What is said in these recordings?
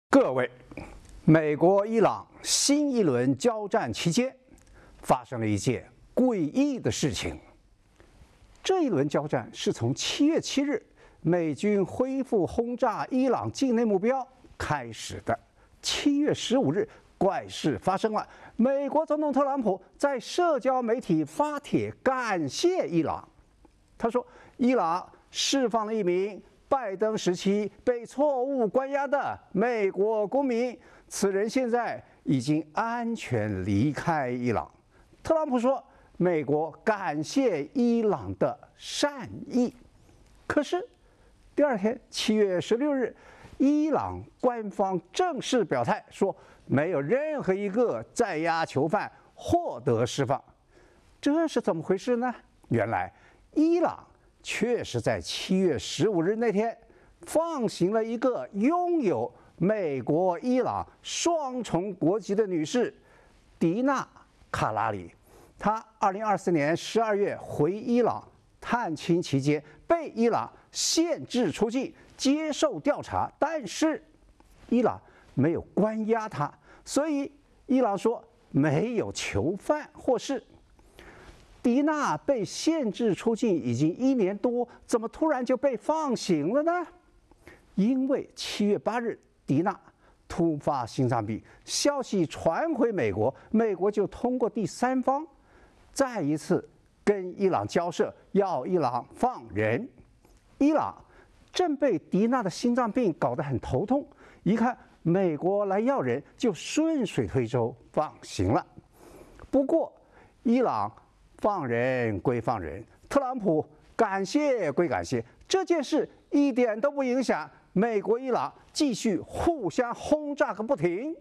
各位，美国伊朗新一轮交战期间，发生了一件诡异的事情。这一轮交战是从7月7日美军恢复轰炸伊朗境内目标开始的。7月15日，怪事发生了，美国总统特朗普在社交媒体发帖感谢伊朗。他说，伊朗释放了一名拜登时期被错误关押的美国公民，此人现在已经安全离开伊朗。特朗普说，美国感谢伊朗的善意。可是第二天7月16日，伊朗官方正式表态说，没有任何一个在押囚犯获得释放。这是怎么回事呢？原来伊朗确实在7月15日那天放行了一个拥有美国、伊朗双重国籍的女士迪娜·卡拉里。她2024年12月回伊朗探亲期间，被伊朗限制出境，接受调查，但是伊朗没有关押她，所以伊朗说没有囚犯获释。迪娜被限制出境已经1年多，怎么突然就被放行了呢？因为7月8日，迪娜突发心脏病，消息传回美国，美国就通过第三方再一次跟伊朗交涉，要伊朗放人。伊朗正被迪娜的心脏病搞得很头痛，一看美国来要人，就顺水推舟放行了。不过伊朗放人归放人，特朗普感谢归感谢，这件事一点都不影响美国、伊朗继续互相轰炸个不停。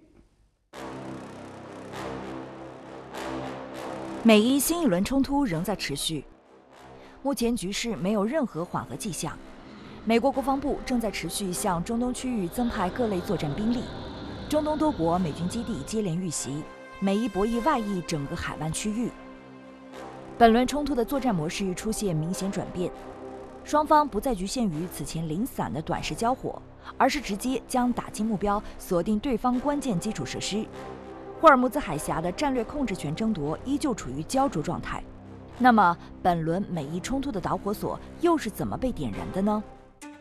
美伊新一轮冲突仍在持续，目前局势没有任何缓和迹象。美国国防部正在持续向中东区域增派各类作战兵力，中东多国美军基地接连遇袭，美伊博弈外溢整个海湾区域。本轮冲突的作战模式出现明显转变，双方不再局限于此前零散的短时交火，而是直接将打击目标锁定对方关键基础设施。霍尔木兹海峡的战略控制权争夺依旧处于焦灼状态。那么，本轮美伊冲突的导火索又是怎么被点燃的呢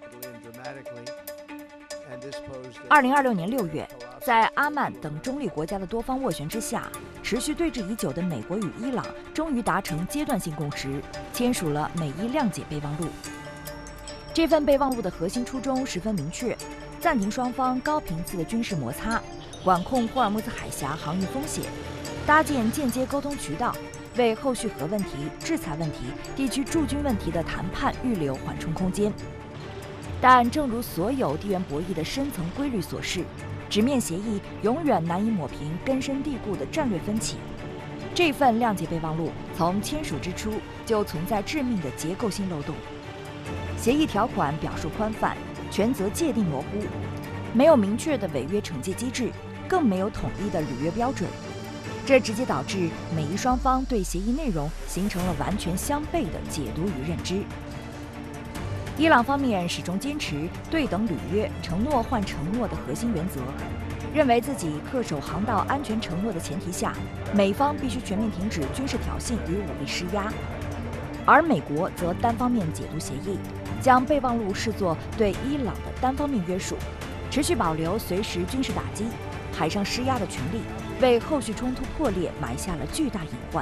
？2026年6月，在阿曼等中立国家的多方斡旋之下，持续对峙已久的美国与伊朗终于达成阶段性共识，签署了美伊谅解备忘录。这份备忘录的核心初衷十分明确，暂停双方高频次的军事摩擦，管控霍尔木兹海峡航运风险，搭建间接沟通渠道，为后续核问题、制裁问题、地区驻军问题的谈判预留缓冲空间。但正如所有地缘博弈的深层规律所示，纸面协议永远难以抹平根深蒂固的战略分歧。这份谅解备忘录从签署之初就存在致命的结构性漏洞。协议条款表述宽泛，权责界定模糊，没有明确的违约惩戒机制，更没有统一的履约标准。这直接导致美伊双方对协议内容形成了完全相悖的解读与认知。伊朗方面始终坚持对等履约、承诺换承诺的核心原则，认为自己恪守航道安全承诺的前提下，美方必须全面停止军事挑衅与武力施压。而美国则单方面解读协议，将备忘录视作对伊朗的单方面约束，持续保留随时军事打击、海上施压的权利，为后续冲突破裂埋下了巨大隐患。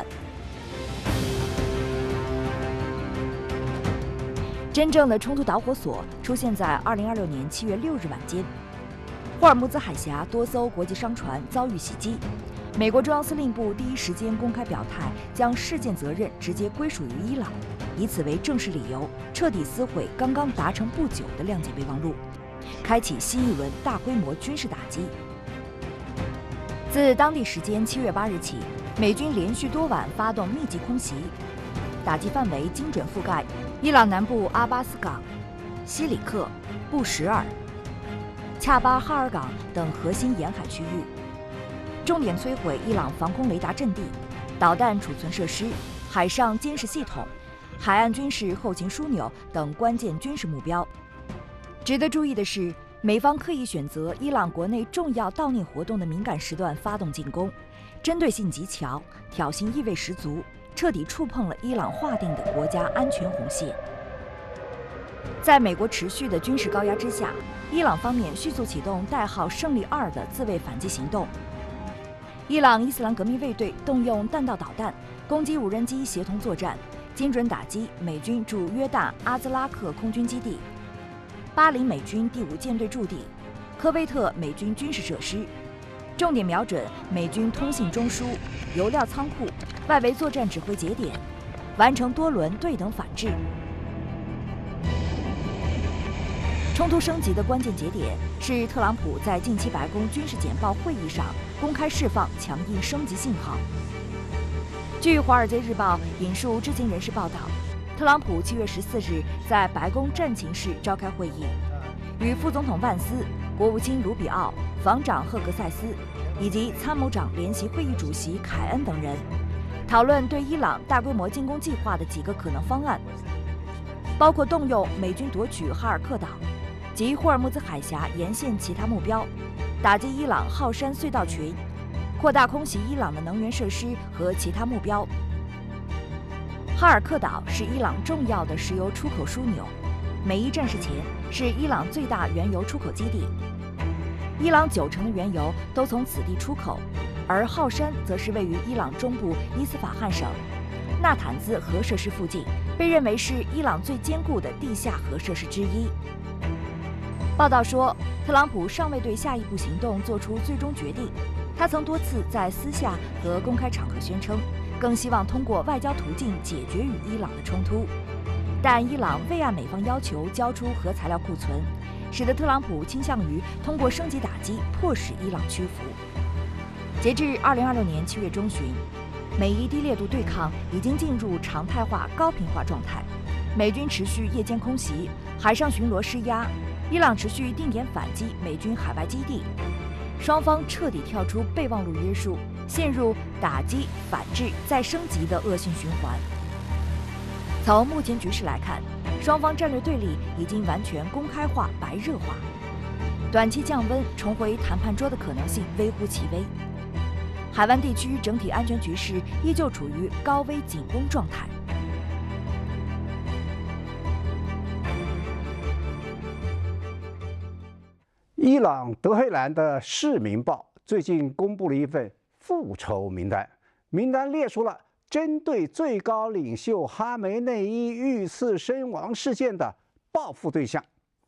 真正的冲突导火索出现在2026年7月6日晚间，霍尔木兹海峡多艘国际商船遭遇袭击，美国中央司令部第一时间公开表态，将事件责任直接归属于伊朗，以此为正式理由，彻底撕毁刚刚达成不久的谅解备忘录，开启新一轮大规模军事打击。自当地时间7月8日起，美军连续多晚发动密集空袭，打击范围精准覆盖伊朗南部阿巴斯港、西里克、布什尔、恰巴哈尔港等核心沿海区域，重点摧毁伊朗防空雷达阵地、导弹储存设施、海上监视系统、海岸军事后勤枢纽等关键军事目标。值得注意的是， 美方刻意选择伊朗国内重要悼念活动的敏感时段发动进攻，针对性极强，挑衅意味十足，彻底触碰了伊朗划定的国家安全红线。在美国持续的军事高压之下，伊朗方面迅速启动代号“胜利2”的自卫反击行动。伊朗伊斯兰革命卫队动用弹道导弹攻击无人机协同作战，精准打击美军驻约旦阿兹拉克空军基地、巴林美军第5舰队驻地、科威特美军军事设施，重点瞄准美军通信中枢、油料仓库、外围作战指挥节点，完成多轮对等反制。冲突升级的关键节点是特朗普在近期白宫军事简报会议上公开释放强硬升级信号。据《华尔街日报》引述知情人士报道，特朗普7月14日在白宫战情室召开会议，与副总统万斯、国务卿卢比奥、防长赫格塞斯以及参谋长联席会议主席凯恩等人讨论对伊朗大规模进攻计划的几个可能方案，包括动用美军夺取哈尔克岛及霍尔木兹海峡沿线其他目标，打击伊朗浩山隧道群，扩大空袭伊朗的能源设施和其他目标。哈尔克岛是伊朗重要的石油出口枢纽，美伊战事前是伊朗最大原油出口基地，伊朗90%的原油都从此地出口，而浩山则是位于伊朗中部伊斯法罕省纳坦兹核设施附近，被认为是伊朗最坚固的地下核设施之一。报道说，特朗普尚未对下一步行动做出最终决定。他曾多次在私下和公开场合宣称，更希望通过外交途径解决与伊朗的冲突。但伊朗未按美方要求交出核材料库存，使得特朗普倾向于通过升级打击迫使伊朗屈服。截至2026年7月中旬，美伊低烈度对抗已经进入常态化高频化状态，美军持续夜间空袭、海上巡逻施压，伊朗持续定点反击美军海外基地，双方彻底跳出备忘录约束，陷入打击、反制再升级的恶性循环。从目前局势来看，双方战略对立已经完全公开化、白热化，短期降温、重回谈判桌的可能性微乎其微。海湾地区整体安全局势依旧处于高危紧绷状态。 伊朗德黑兰的《市民报》最近公布了一份复仇名单，名单列出了针对最高领袖哈梅内伊遇刺身亡事件的报复对象，